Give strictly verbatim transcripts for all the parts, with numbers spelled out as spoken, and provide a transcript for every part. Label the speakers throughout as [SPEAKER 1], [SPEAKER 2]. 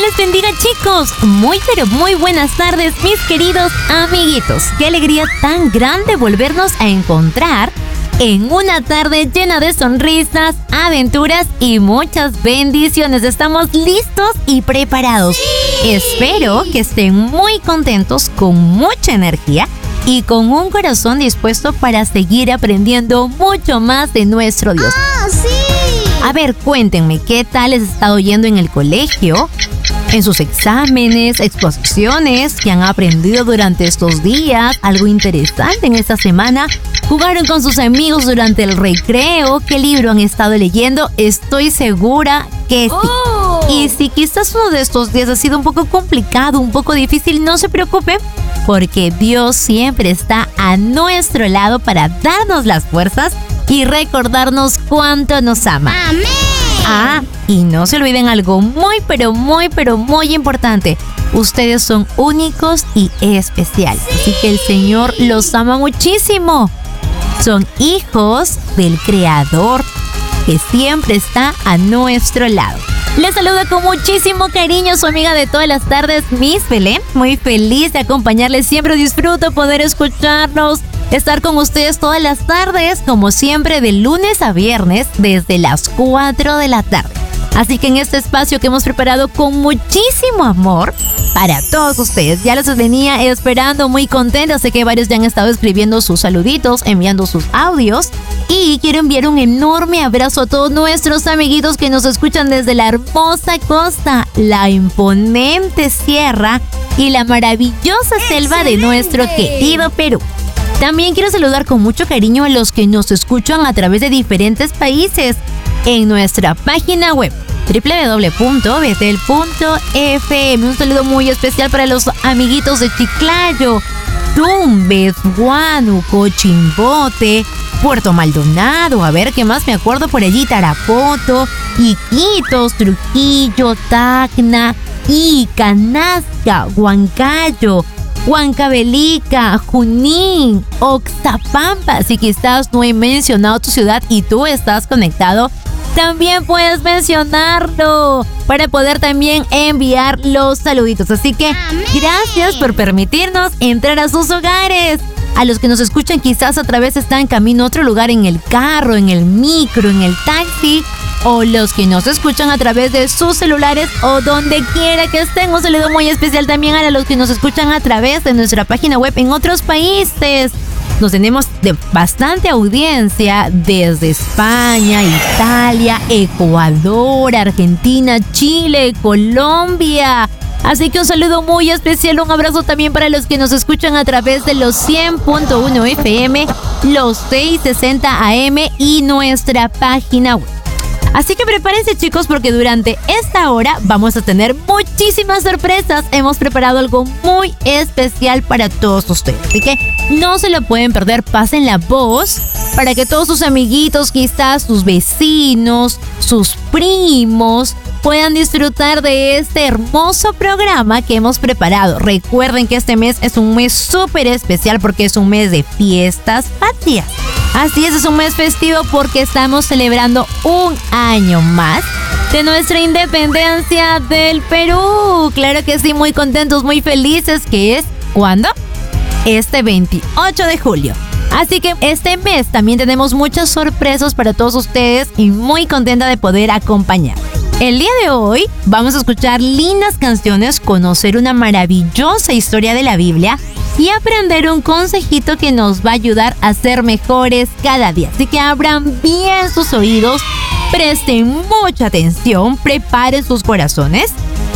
[SPEAKER 1] les bendiga, chicos. Muy pero muy buenas tardes, mis queridos amiguitos. Qué alegría tan grande volvernos a encontrar en una tarde llena de sonrisas, aventuras y muchas bendiciones. Estamos listos y preparados. Sí. Espero que estén muy contentos, con mucha energía y con un corazón dispuesto para seguir aprendiendo mucho más de nuestro Dios.
[SPEAKER 2] ¡Ah, sí!
[SPEAKER 1] A ver, cuéntenme, ¿qué tal les ha estado yendo en el colegio? En sus exámenes, exposiciones que han aprendido durante estos días, algo interesante en esta semana. ¿Jugaron con sus amigos durante el recreo? ¿Qué libro han estado leyendo? Estoy segura que sí. Oh. Y si quizás uno de estos días ha sido un poco complicado, un poco difícil, no se preocupen, porque Dios siempre está a nuestro lado para darnos las fuerzas y recordarnos cuánto nos ama.
[SPEAKER 2] ¡Amén!
[SPEAKER 1] Ah, y no se olviden algo muy, pero muy, pero muy importante. Ustedes son únicos y especiales. Sí. Así que el Señor los ama muchísimo. Son hijos del Creador que siempre está a nuestro lado. Les saluda con muchísimo cariño su amiga de todas las tardes, Miss Belén. Muy feliz de acompañarles. Siempre disfruto poder escucharnos, estar con ustedes todas las tardes, como siempre, de lunes a viernes, desde las cuatro de la tarde. Así que en este espacio que hemos preparado con muchísimo amor para todos ustedes, ya los venía esperando muy contentos. Sé que varios ya han estado escribiendo sus saluditos, enviando sus audios. Y quiero enviar un enorme abrazo a todos nuestros amiguitos que nos escuchan desde la hermosa costa, la imponente sierra y la maravillosa selva de nuestro querido Perú. También quiero saludar con mucho cariño a los que nos escuchan a través de diferentes países en nuestra página web doble u doble u doble u punto betel punto efe eme. Un saludo muy especial para los amiguitos de Chiclayo, Tumbes, Huánuco, Chimbote, Puerto Maldonado, a ver qué más me acuerdo por allí, Tarapoto, Iquitos, Trujillo, Tacna, Ica, Nazca, Huancayo, Huancavelica, Junín, Oxapampa. Si quizás no he mencionado tu ciudad y tú estás conectado, también puedes mencionarlo para poder también enviar los saluditos. Así que gracias por permitirnos entrar a sus hogares. A los que nos escuchan quizás a través están en camino a otro lugar, en el carro, en el micro, en el taxi, o los que nos escuchan a través de sus celulares o donde quiera que estén. Un saludo muy especial también a los que nos escuchan a través de nuestra página web en otros países. Nos tenemos de bastante audiencia desde España, Italia, Ecuador, Argentina, Chile, Colombia. Así que un saludo muy especial, un abrazo también para los que nos escuchan a través de los cien punto uno efe eme, los seiscientos sesenta a eme y nuestra página web. Así que prepárense, chicos, porque durante esta hora vamos a tener muchísimas sorpresas. Hemos preparado algo muy especial para todos ustedes. Así que no se lo pueden perder. Pasen la voz para que todos sus amiguitos, quizás sus vecinos, sus primos, puedan disfrutar de este hermoso programa que hemos preparado. Recuerden que este mes es un mes súper especial porque es un mes de fiestas patrias. Así es, es un mes festivo porque estamos celebrando un año más de nuestra independencia del Perú. Claro que sí, muy contentos, muy felices, que es, ¿cuándo? Este veintiocho de julio. Así que este mes también tenemos muchas sorpresas para todos ustedes y muy contenta de poder acompañar. El día de hoy vamos a escuchar lindas canciones, conocer una maravillosa historia de la Biblia y aprender un consejito que nos va a ayudar a ser mejores cada día. Así que abran bien sus oídos, presten mucha atención, preparen sus corazones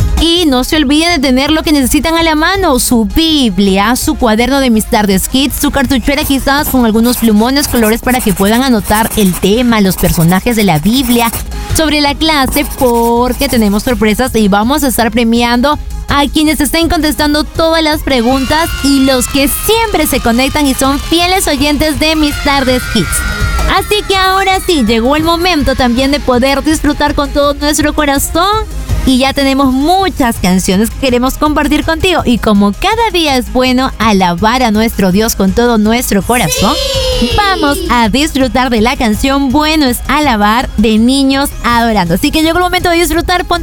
[SPEAKER 1] y no se olviden de tener lo que necesitan a la mano: su Biblia, su cuaderno de mis tardes kids, su cartuchera quizás con algunos plumones, colores para que puedan anotar el tema, los personajes de la Biblia, sobre la clase, porque tenemos sorpresas y vamos a estar premiando a quienes estén contestando todas las preguntas y los que siempre se conectan y son fieles oyentes de mis tardes kids. Así que ahora sí, llegó el momento también de poder disfrutar con todo nuestro corazón. Y ya tenemos muchas canciones que queremos compartir contigo. Y como cada día es bueno alabar a nuestro Dios con todo nuestro corazón, ¡sí!, vamos a disfrutar de la canción Bueno es Alabar de Niños Adorando. Así que llegó el momento de disfrutar.